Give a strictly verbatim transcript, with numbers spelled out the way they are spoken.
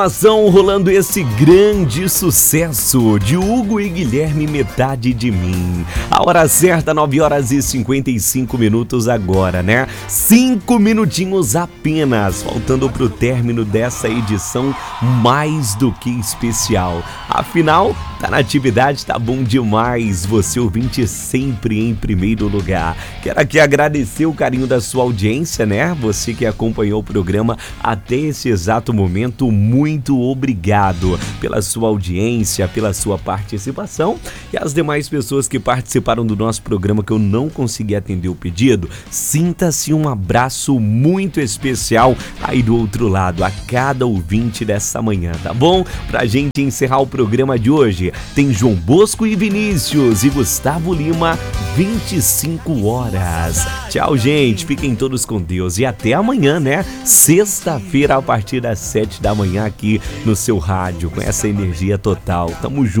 Ação rolando esse grande sucesso de Hugo e Guilherme, Metade de Mim. A hora certa, nove horas e cinquenta e cinco minutos agora, né? Cinco minutinhos apenas, faltando pro término dessa edição mais do que especial. Afinal, tá na atividade, tá bom demais. Você ouvinte sempre em primeiro lugar. Quero aqui agradecer o carinho da sua audiência, né? Você que acompanhou o programa até esse exato momento, muito Muito obrigado pela sua audiência, pela sua participação e as demais pessoas que participaram do nosso programa que eu não consegui atender o pedido. Sinta-se um abraço muito especial aí do outro lado, a cada ouvinte dessa manhã, tá bom? Pra gente encerrar o programa de hoje, tem João Bosco e Vinícius e Gustavo Lima, vinte e cinco horas. Tchau, gente, fiquem todos com Deus e até amanhã, né? Sexta-feira, a partir das sete da manhã, aqui no seu rádio, com essa energia total. Tamo junto.